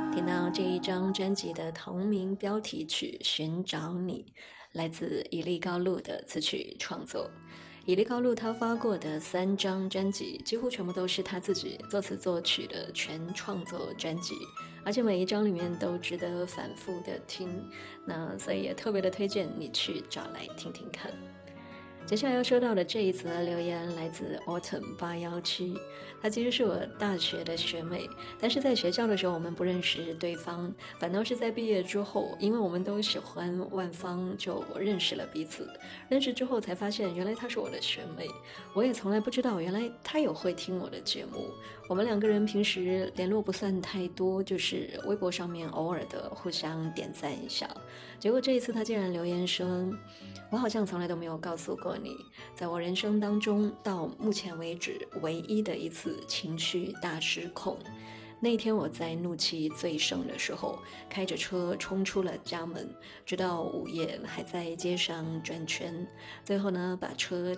听到这一张专辑的同名标题曲《寻找你》，来自伊利高路的词曲创作。伊利高路他发过的3张专辑，几乎全部都是他自己作词作曲的全创作专辑，而且每一张里面都值得反复的听。那所以也特别的推荐你去找来听听看。接下来要收到的这一则留言来自 Autumn817，她其实是我大学的学妹，但是在学校的时候我们不认识对方，反倒是在毕业之后，因为我们都喜欢万芳，就认识了彼此。认识之后才发现，原来她是我的学妹，我也从来不知道原来她有会听我的节目。我们2个人平时联络不算太多，就是微博上面偶尔的互相点赞一下。结果这一次她竟然留言说，我好像从来都没有告诉过你，在我人生当中到目前为止唯一的一次情绪大失控。那天我在怒气最盛的时候，开着车冲出了家门，直到午夜还在街上转圈，最后呢把车